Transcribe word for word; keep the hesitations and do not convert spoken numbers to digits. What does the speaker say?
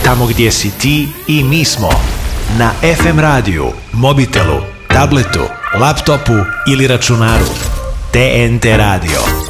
Tamo gdje si ti i mi smo. Na ef em radiju, mobitelu, tabletu, laptopu ili računaru. te en te radio.